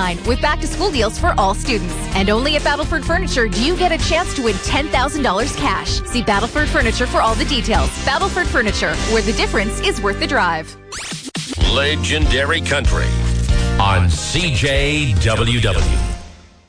shine with back-to-school deals for all students. And only at Battleford Furniture do you get a chance to win $10,000 cash. See Battleford Furniture for all the details. Battleford Furniture, where the difference is worth the drive. Legendary Country on CJWW.